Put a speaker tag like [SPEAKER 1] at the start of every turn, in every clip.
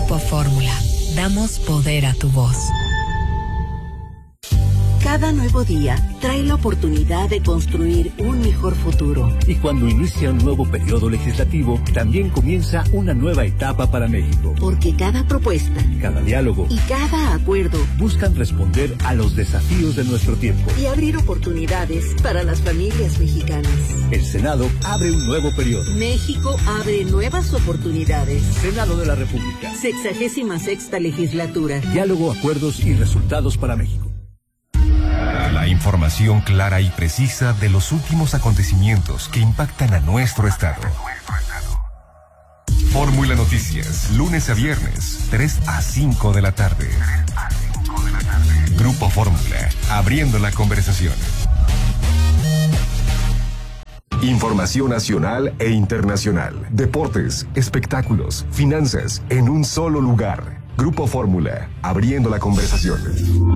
[SPEAKER 1] Grupo Fórmula. Damos poder a tu voz.
[SPEAKER 2] Cada nuevo día trae la oportunidad de construir un mejor futuro.
[SPEAKER 3] Y cuando inicia un nuevo periodo legislativo, también comienza una nueva etapa para México.
[SPEAKER 2] Porque cada propuesta,
[SPEAKER 3] cada diálogo
[SPEAKER 2] y cada acuerdo
[SPEAKER 3] buscan responder a los desafíos de nuestro tiempo
[SPEAKER 2] y abrir oportunidades para las familias mexicanas.
[SPEAKER 3] El Senado abre un nuevo periodo.
[SPEAKER 2] México abre nuevas oportunidades.
[SPEAKER 3] Senado de la República.
[SPEAKER 2] 66ª legislatura.
[SPEAKER 3] Diálogo, acuerdos y resultados para México.
[SPEAKER 4] La información clara y precisa de los últimos acontecimientos que impactan a nuestro estado. Fórmula Noticias, lunes a viernes, 3 a 5 de la tarde. Grupo Fórmula, abriendo la conversación. Información nacional e internacional, deportes, espectáculos, finanzas, en un solo lugar. Grupo Fórmula, abriendo la conversación.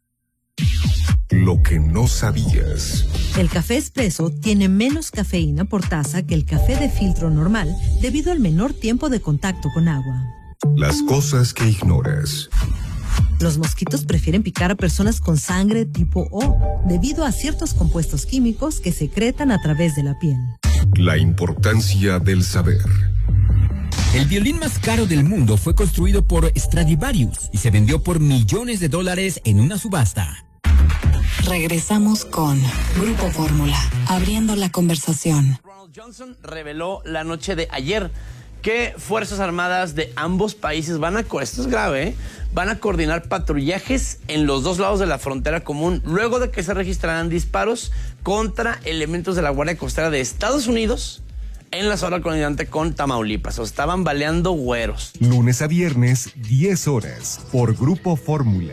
[SPEAKER 4] Lo que no sabías.
[SPEAKER 5] El café expreso tiene menos cafeína por taza que el café de filtro normal debido al menor tiempo de contacto con agua.
[SPEAKER 4] Las cosas que ignoras.
[SPEAKER 5] Los mosquitos prefieren picar a personas con sangre tipo O debido a ciertos compuestos químicos que secretan a través de la piel.
[SPEAKER 4] La importancia del saber.
[SPEAKER 6] El violín más caro del mundo fue construido por Stradivarius y se vendió por millones de dólares en una subasta.
[SPEAKER 1] Regresamos con Grupo Fórmula, abriendo la conversación.
[SPEAKER 7] Ronald Johnson reveló la noche de ayer que Fuerzas Armadas de ambos países esto es grave, van a coordinar patrullajes en los dos lados de la frontera común luego de que se registraran disparos contra elementos de la Guardia Costera de Estados Unidos en la zona colindante con Tamaulipas. Estaban baleando güeros.
[SPEAKER 4] Lunes a viernes, 10 horas, por Grupo Fórmula.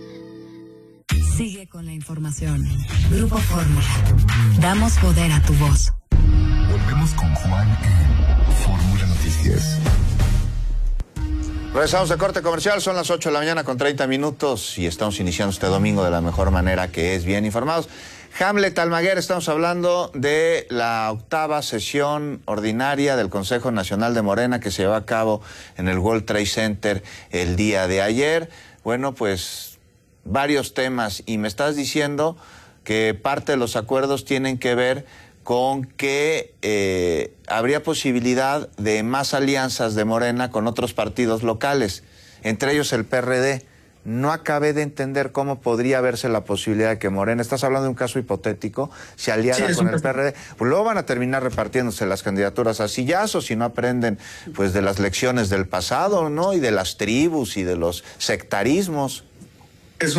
[SPEAKER 1] Sigue con la información. Grupo Fórmula. Damos poder a tu voz.
[SPEAKER 4] Volvemos con Juan en Fórmula Noticias.
[SPEAKER 8] Regresamos de corte comercial, son las 8 de la mañana con 30 minutos y estamos iniciando este domingo de la mejor manera, que es bien informados. Hamlet Almaguer, estamos hablando de la 8ª sesión ordinaria del Consejo Nacional de Morena que se llevó a cabo en el World Trade Center el día de ayer. Bueno, pues varios temas, y me estás diciendo que parte de los acuerdos tienen que ver con que habría posibilidad de más alianzas de Morena con otros partidos locales, entre ellos el PRD. No acabé de entender cómo podría verse la posibilidad de que Morena, estás hablando de un caso hipotético, se aliara con el PRD. Pues luego van a terminar repartiéndose las candidaturas a sillazos si no aprenden pues de las lecciones del pasado, ¿no? Y de las tribus y de los sectarismos.
[SPEAKER 9] Es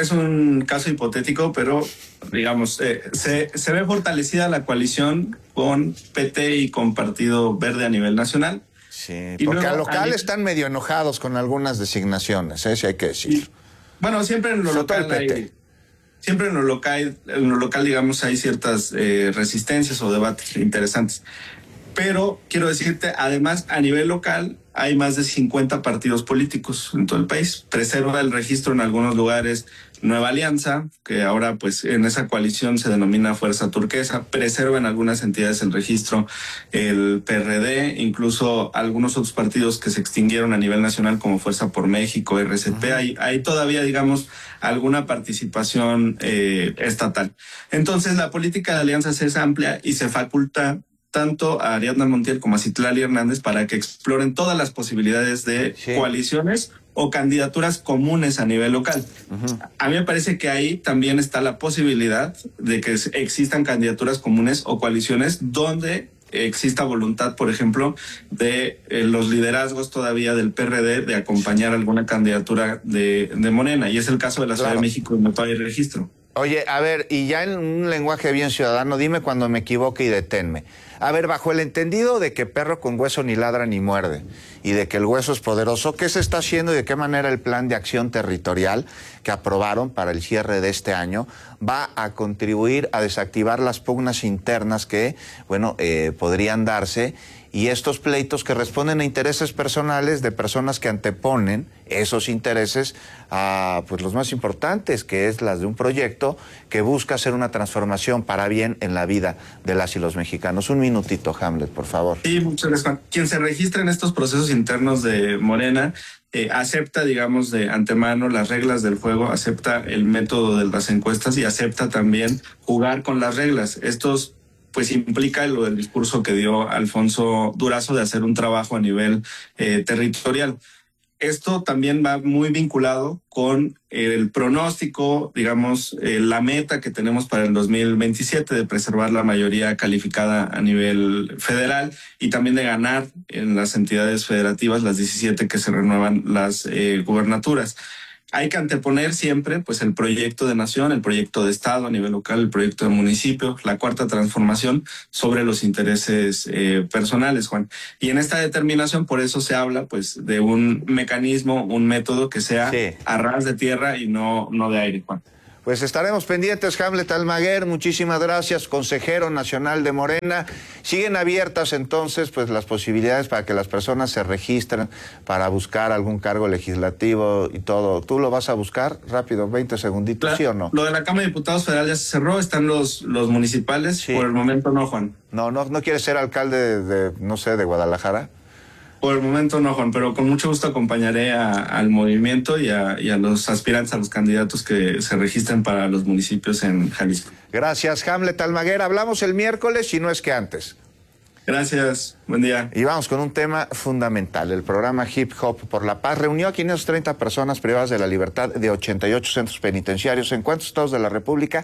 [SPEAKER 9] un caso hipotético, pero digamos, se ve fortalecida la coalición con PT y con Partido Verde a nivel nacional.
[SPEAKER 8] Sí, y porque al local están medio enojados con algunas designaciones, si hay que decir.
[SPEAKER 9] Bueno, siempre en lo local siempre en lo local, digamos, hay ciertas resistencias o debates interesantes. Pero quiero decirte, además, a nivel local hay más de 50 partidos políticos en todo el país. Preserva el registro en algunos lugares Nueva Alianza, que ahora pues en esa coalición se denomina Fuerza Turquesa. Preserva en algunas entidades el registro el PRD, incluso algunos otros partidos que se extinguieron a nivel nacional como Fuerza por México, RCP. Hay todavía, digamos, alguna participación estatal. Entonces la política de alianzas es amplia y se faculta tanto a Ariadna Montiel como a Citlali Hernández para que exploren todas las posibilidades de coaliciones o candidaturas comunes a nivel local. A mí me parece que ahí también está la posibilidad de que existan candidaturas comunes o coaliciones donde exista voluntad, por ejemplo, de los liderazgos todavía del PRD de acompañar alguna candidatura de Morena. Y es el caso de la Ciudad de México, donde todavía hay registro.
[SPEAKER 8] Oye, a ver, y ya en un lenguaje bien ciudadano, dime cuando me equivoque y deténme. A ver, bajo el entendido de que perro con hueso ni ladra ni muerde, y de que el hueso es poderoso, ¿qué se está haciendo y de qué manera el plan de acción territorial que aprobaron para el cierre de este año va a contribuir a desactivar las pugnas internas que, bueno, podrían darse y estos pleitos que responden a intereses personales de personas que anteponen esos intereses a pues los más importantes, que es las de un proyecto que busca hacer una transformación para bien en la vida de las y los mexicanos. Un minutito, Hamlet, por favor.
[SPEAKER 9] Sí, muchas gracias, Juan. Quien se registra en estos procesos internos de Morena acepta, digamos, de antemano las reglas del juego, acepta el método de las encuestas y acepta también jugar con las reglas. Estos pues implica lo del discurso que dio Alfonso Durazo de hacer un trabajo a nivel territorial. Esto también va muy vinculado con el pronóstico, digamos, la meta que tenemos para el 2027 de preservar la mayoría calificada a nivel federal y también de ganar en las entidades federativas las 17 que se renuevan las gubernaturas. Hay que anteponer siempre pues el proyecto de nación, el proyecto de Estado a nivel local, el proyecto de municipio, la cuarta transformación sobre los intereses personales, Juan. Y en esta determinación por eso se habla pues de un mecanismo, un método que sea a ras de tierra y no de aire, Juan.
[SPEAKER 8] Pues estaremos pendientes. Hamlet Almaguer, muchísimas gracias, consejero nacional de Morena. Siguen abiertas entonces pues las posibilidades para que las personas se registren para buscar algún cargo legislativo y todo. ¿Tú lo vas a buscar? Rápido, 20 segunditos, ¿sí o no?
[SPEAKER 9] Lo de la Cámara de Diputados Federal ya se cerró, están los municipales. Sí. Por el momento no, Juan.
[SPEAKER 8] ¿No quieres ser alcalde de Guadalajara?
[SPEAKER 9] Por el momento no, Juan, pero con mucho gusto acompañaré al movimiento y a los aspirantes, a los candidatos que se registren para los municipios en Jalisco.
[SPEAKER 8] Gracias, Hamlet Almaguer. Hablamos el miércoles, si no es que antes.
[SPEAKER 9] Gracias, buen día.
[SPEAKER 8] Y vamos con un tema fundamental. El programa Hip Hop por la Paz reunió a 530 personas privadas de la libertad de 88 centros penitenciarios. ¿En cuántos estados de la República?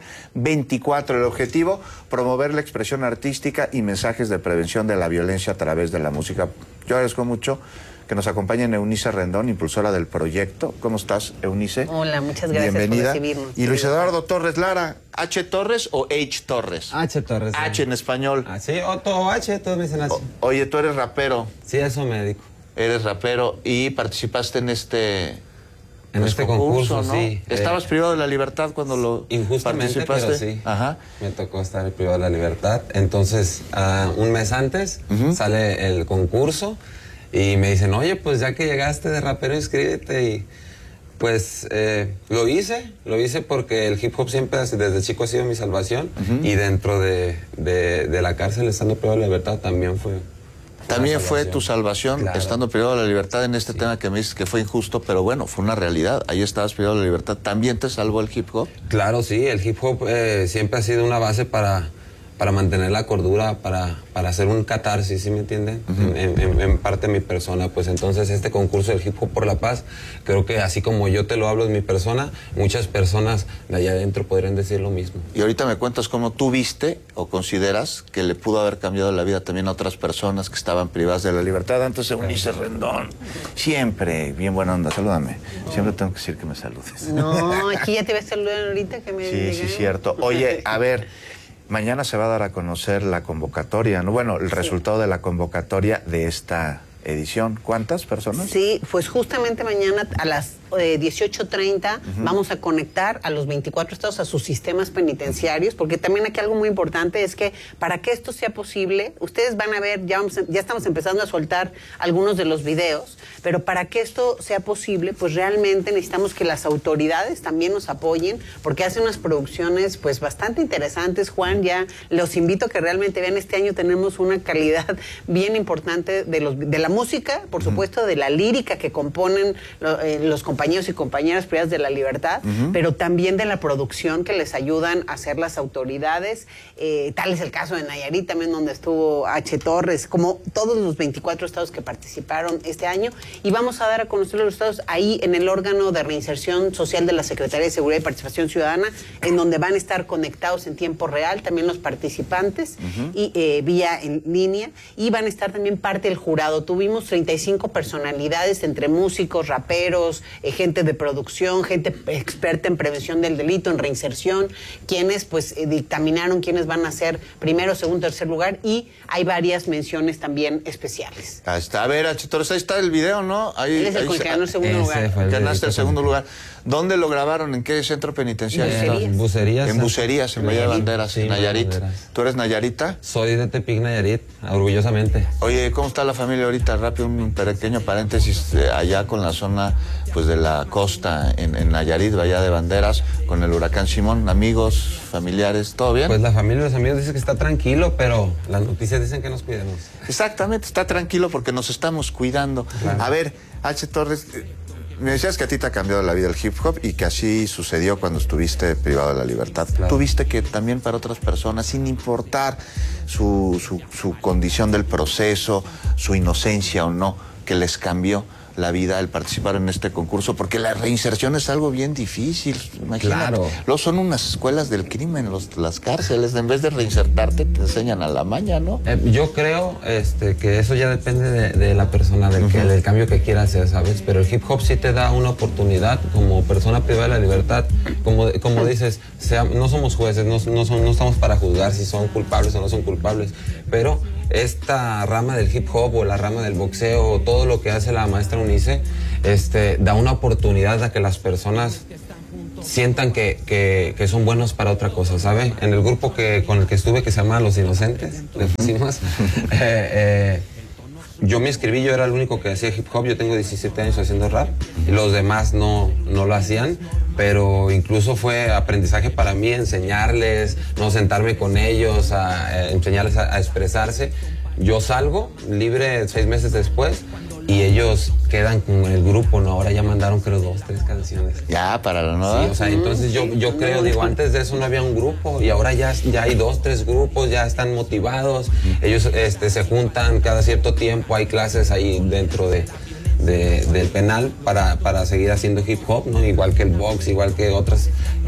[SPEAKER 8] 24. El objetivo, promover la expresión artística y mensajes de prevención de la violencia a través de la música. Yo agradezco mucho que nos acompañe Eunice Rendón, impulsora del proyecto. ¿Cómo estás, Eunice?
[SPEAKER 10] Hola, muchas gracias.
[SPEAKER 8] Bienvenida.
[SPEAKER 10] Por recibirnos.
[SPEAKER 8] Y Luis Eduardo Torres Lara, ¿H Torres o H Torres?
[SPEAKER 11] H Torres.
[SPEAKER 8] H en español.
[SPEAKER 11] Sí, o H, todos me dicen así.
[SPEAKER 8] Oye, tú eres rapero.
[SPEAKER 11] Sí, a eso me dedico.
[SPEAKER 8] Eres rapero y participaste en este
[SPEAKER 11] concurso,
[SPEAKER 8] ¿no?
[SPEAKER 11] sí.
[SPEAKER 8] ¿Estabas privado de la libertad cuando lo
[SPEAKER 11] injustamente,
[SPEAKER 8] participaste?
[SPEAKER 11] Pero sí.
[SPEAKER 8] Ajá.
[SPEAKER 11] Me tocó estar privado de la libertad. Entonces, un mes antes sale el concurso y me dicen, oye, pues ya que llegaste de rapero, inscríbete. Y pues lo hice porque el hip hop siempre desde chico ha sido mi salvación. Y dentro de la cárcel, estando privado de la libertad, también fue...
[SPEAKER 8] También fue tu salvación, claro, estando privado de la libertad en este tema que me dices que fue injusto, pero bueno, fue una realidad. Ahí estabas privado de la libertad. ¿También te salvó el hip hop?
[SPEAKER 11] Claro, sí, el hip hop siempre ha sido una base para mantener la cordura, para hacer un catarsis, ¿sí me entienden? En parte de mi persona, pues entonces este concurso del Hip Hop por la Paz, creo que así como yo te lo hablo de mi persona, muchas personas de allá adentro podrían decir lo mismo.
[SPEAKER 8] Y ahorita me cuentas cómo tú viste o consideras que le pudo haber cambiado la vida también a otras personas que estaban privadas de la libertad. Antes de Eunice Rendón, siempre bien buena onda, salúdame. Siempre tengo que decir que me saludes.
[SPEAKER 10] No, aquí ya te voy a saludar ahorita que me
[SPEAKER 8] Sí, cierto. Oye, a ver, mañana se va a dar a conocer la convocatoria, ¿no? Bueno, el resultado de la convocatoria de esta edición. ¿Cuántas personas?
[SPEAKER 10] Sí, pues justamente mañana a las 18:30 vamos a conectar a los 24 estados a sus sistemas penitenciarios, porque también aquí algo muy importante es que para que esto sea posible, ustedes van a ver, ya estamos empezando a soltar algunos de los videos, pero para que esto sea posible, pues realmente necesitamos que las autoridades también nos apoyen, porque hacen unas producciones pues bastante interesantes. Juan, ya los invito a que realmente vean, este año tenemos una calidad bien importante de la música, por supuesto, de la lírica que componen los compañeros y compañeras privadas de la libertad, pero también de la producción que les ayudan a hacer las autoridades. Tal es el caso de Nayarit también, donde estuvo H Torres, como todos los 24 estados que participaron este año, y vamos a dar a conocer los estados ahí en el órgano de reinserción social de la Secretaría de Seguridad y Participación Ciudadana, en donde van a estar conectados en tiempo real también los participantes y vía en línea, y van a estar también parte del jurado. Tuvimos 35 personalidades entre músicos, raperos, gente de producción, gente experta en prevención del delito, en reinserción, quienes pues dictaminaron quiénes van a ser primero, segundo, tercer lugar, y hay varias menciones también especiales.
[SPEAKER 8] Ahí está, a ver, H. Torres, ahí está el video, ¿no?
[SPEAKER 10] Él es el que ganó el segundo lugar.
[SPEAKER 8] Ganaste el segundo lugar. ¿Dónde lo grabaron? ¿En qué centro penitenciario?
[SPEAKER 11] En Bucerías.
[SPEAKER 8] En Bucerías, en Bahía de Banderas,
[SPEAKER 11] sí,
[SPEAKER 8] en Nayarit.
[SPEAKER 11] Banderas.
[SPEAKER 8] ¿Tú eres nayarita?
[SPEAKER 11] Soy de Tepic, Nayarit, orgullosamente.
[SPEAKER 8] Oye, ¿cómo está la familia ahorita? Rápido, un pequeño paréntesis, allá con la zona pues de la costa en Nayarit, Bahía de Banderas, con el huracán Simón, amigos, familiares, ¿todo bien?
[SPEAKER 11] Pues la familia y los amigos dicen que está tranquilo, pero las noticias dicen que nos cuidemos.
[SPEAKER 8] Exactamente, está tranquilo porque nos estamos cuidando. Claro. A ver, H. Torres, me decías que a ti te ha cambiado la vida el hip hop y que así sucedió cuando estuviste privado de la libertad. Claro. ¿Tú viste que también para otras personas, sin importar su condición del proceso, su inocencia o no, que les cambió la vida al participar en este concurso? Porque la reinserción es algo bien difícil, imagínate. Claro. Luego son unas escuelas del crimen, las cárceles, en vez de reinsertarte te enseñan a la maña, ¿no?
[SPEAKER 11] Yo creo que eso ya depende de la persona, del cambio que quiera hacer, ¿sabes? Pero el hip hop sí te da una oportunidad como persona privada de la libertad, como dices, no somos jueces, no estamos para juzgar si son culpables o no son culpables, pero esta rama del hip hop o la rama del boxeo o todo lo que hace la maestra Eunice, da una oportunidad a que las personas sientan que son buenos para otra cosa, ¿sabe? En el grupo con el que estuve, que se llama Los Inocentes, le pusimos, yo me inscribí, yo era el único que hacía hip hop, yo tengo 17 años haciendo rap, y los demás no lo hacían, pero incluso fue aprendizaje para mí enseñarles, no sentarme con ellos, enseñarles a expresarse. Yo salgo libre 6 meses después y ellos quedan con el grupo, ¿no? Ahora ya mandaron creo 2, 3 canciones.
[SPEAKER 8] Ya, para la nueva.
[SPEAKER 11] Sí, o sea, entonces yo creo, digo, antes de eso no había un grupo y ahora ya hay 2, 3 grupos, ya están motivados, ellos se juntan cada cierto tiempo, hay clases ahí dentro del penal para seguir haciendo hip hop, ¿no? Igual que el box, igual que otras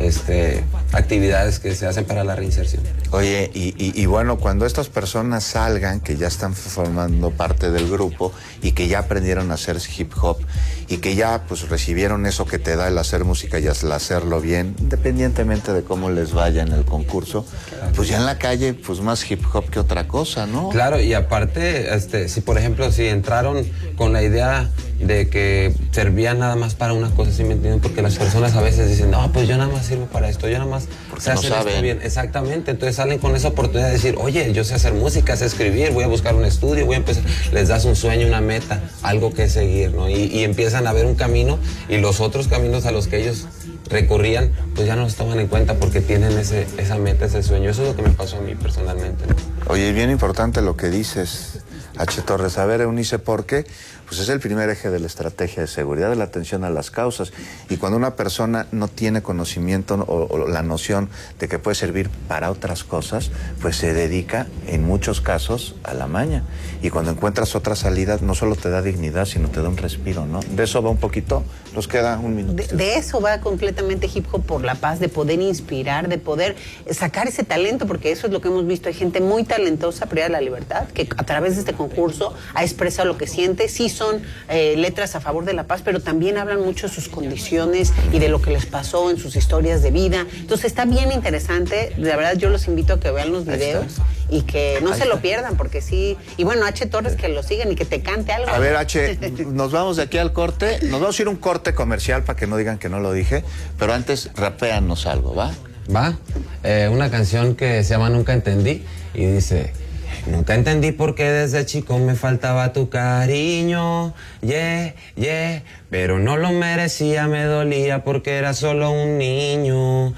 [SPEAKER 11] actividades que se hacen para la reinserción.
[SPEAKER 8] Oye, y bueno, cuando estas personas salgan, que ya están formando parte del grupo y que ya aprendieron a hacer hip hop y que ya pues recibieron eso que te da el hacer música y el hacerlo bien, independientemente de cómo les vaya en el concurso, pues ya en la calle pues más hip hop que otra cosa, ¿no?
[SPEAKER 11] Claro, y aparte, si por ejemplo, si entraron con la idea de que servía nada más para una cosa, ¿sí me entienden? Porque las personas a veces dicen, no, pues yo nada más sirvo para esto, yo nada más sé hacer esto bien. Exactamente, entonces salen con esa oportunidad de decir, oye, yo sé hacer música, sé escribir, voy a buscar un estudio, voy a empezar. Les das un sueño, una meta, algo que seguir, ¿no? Y empiezan a ver un camino y los otros caminos a los que ellos recurrían, pues ya no los toman en cuenta porque tienen esa meta, ese sueño. Eso es lo que me pasó a mí personalmente, ¿no?
[SPEAKER 8] Oye, bien importante lo que dices, H. Torres. A ver, Eunice, ¿por qué? Pues es el primer eje de la estrategia de seguridad, de la atención a las causas. Y cuando una persona no tiene conocimiento o la noción de que puede servir para otras cosas, pues se dedica en muchos casos a la maña. Y cuando encuentras otra salida, no solo te da dignidad, sino te da un respiro, ¿no? De eso va un poquito, nos queda un minuto.
[SPEAKER 10] De eso va completamente Hip Hop por la Paz, de poder inspirar, de poder sacar ese talento, porque eso es lo que hemos visto. Hay gente muy talentosa, privada de la libertad, que a través de este concurso ha expresado lo que siente. Sí son letras a favor de la paz, pero también hablan mucho de sus condiciones y de lo que les pasó en sus historias de vida. Entonces está bien interesante. De verdad yo los invito a que vean los videos y que no se lo pierdan, porque sí. Y bueno, H. Torres, que lo sigan y que te cante algo.
[SPEAKER 8] A ver, H, nos vamos de aquí al corte. Nos vamos a ir a un corte comercial para que no digan que no lo dije, pero antes rapéanos algo, ¿va?
[SPEAKER 11] Va. Una canción que se llama Nunca Entendí y dice: nunca entendí por qué desde chico me faltaba tu cariño, pero no lo merecía, me dolía porque era solo un niño,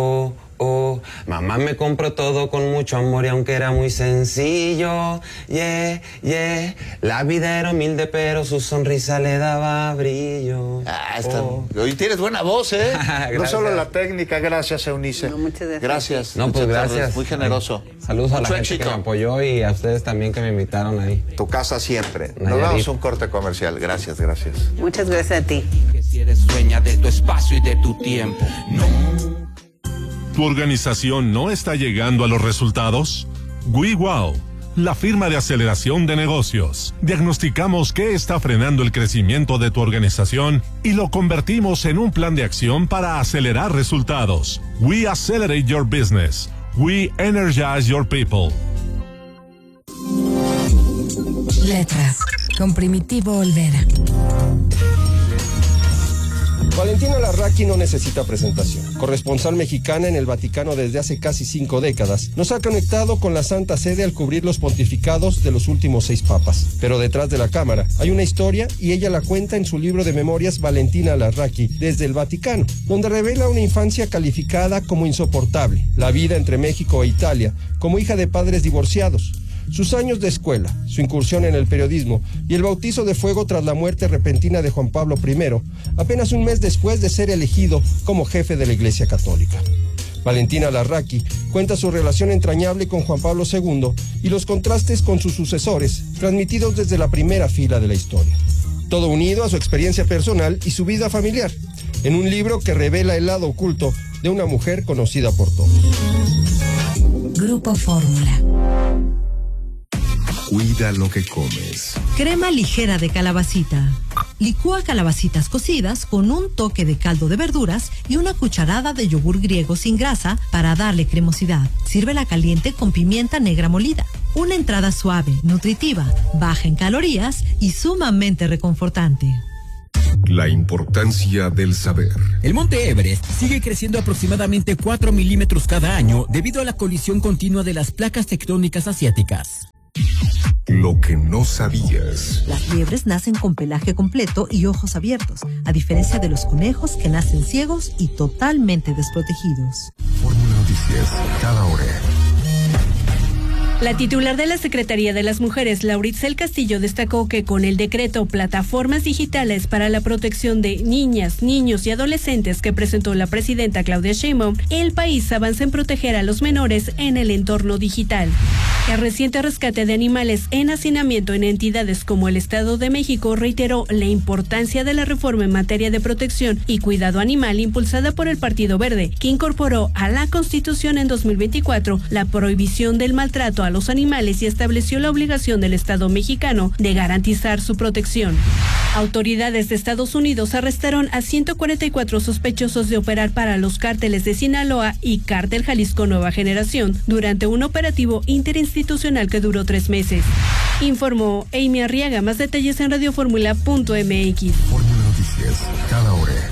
[SPEAKER 11] mamá me compró todo con mucho amor y aunque era muy sencillo, la vida era humilde pero su sonrisa le daba brillo.
[SPEAKER 8] Hoy tienes buena voz, ¿eh? No solo la técnica. Gracias, Eunice.
[SPEAKER 10] No, muchas gracias.
[SPEAKER 8] Gracias.
[SPEAKER 11] No, pues gracias.
[SPEAKER 8] Muy generoso.
[SPEAKER 11] Saludos a la gente que me apoyó y a ustedes también que me invitaron ahí.
[SPEAKER 8] Tu casa siempre. Nos vamos a un corte comercial. Gracias.
[SPEAKER 10] Muchas gracias a ti.
[SPEAKER 12] Que si eres dueña de tu espacio y de tu tiempo. No.
[SPEAKER 13] ¿Tu organización no está llegando a los resultados? WeWow, la firma de aceleración de negocios. Diagnosticamos qué está frenando el crecimiento de tu organización y lo convertimos en un plan de acción para acelerar resultados. We accelerate your business. We energize your people.
[SPEAKER 1] Letras, con Primitivo Olvera.
[SPEAKER 14] Valentina Larraqui no necesita presentación. Corresponsal mexicana en el Vaticano desde hace casi 5 décadas, nos ha conectado con la Santa Sede al cubrir los pontificados de los últimos 6 papas. Pero detrás de la cámara hay una historia y ella la cuenta en su libro de memorias Valentina Larraqui desde el Vaticano, donde revela una infancia calificada como insoportable, la vida entre México e Italia, como hija de padres divorciados, sus años de escuela, su incursión en el periodismo y el bautizo de fuego tras la muerte repentina de Juan Pablo I, apenas un mes después de ser elegido como jefe de la Iglesia Católica. Valentina Larraqui cuenta su relación entrañable con Juan Pablo II y los contrastes con sus sucesores, transmitidos desde la primera fila de la historia. Todo unido a su experiencia personal y su vida familiar, en un libro que revela el lado oculto de una mujer conocida por todos.
[SPEAKER 1] Grupo Fórmula.
[SPEAKER 4] Cuida lo que comes.
[SPEAKER 5] Crema ligera de calabacita. Licúa calabacitas cocidas con un toque de caldo de verduras y una cucharada de yogur griego sin grasa para darle cremosidad. Sírvela caliente con pimienta negra molida. Una entrada suave, nutritiva, baja en calorías y sumamente reconfortante.
[SPEAKER 4] La importancia del saber.
[SPEAKER 6] El monte Everest sigue creciendo aproximadamente 4 milímetros cada año debido a la colisión continua de las placas tectónicas asiáticas.
[SPEAKER 4] Lo que no sabías.
[SPEAKER 5] Las liebres nacen con pelaje completo y ojos abiertos, a diferencia de los conejos que nacen ciegos y totalmente desprotegidos.
[SPEAKER 4] Fórmula Noticias, cada hora.
[SPEAKER 15] La titular de la Secretaría de las Mujeres, Lauritzel Castillo, destacó que con el decreto Plataformas Digitales para la Protección de Niñas, Niños y Adolescentes que presentó la presidenta Claudia Sheinbaum, el país avanza en proteger a los menores en el entorno digital. El reciente rescate de animales en hacinamiento en entidades como el Estado de México reiteró la importancia de la reforma en materia de protección y cuidado animal impulsada por el Partido Verde, que incorporó a la Constitución en 2024 la prohibición del maltrato a los animales y estableció la obligación del Estado mexicano de garantizar su protección. Autoridades de Estados Unidos arrestaron a 144 sospechosos de operar para los cárteles de Sinaloa y Cártel Jalisco Nueva Generación durante un operativo interinstitucional que duró 3 meses. Informó Amy Arriaga. Más detalles en radioformula.mx.
[SPEAKER 4] Fórmula Noticias, cada hora.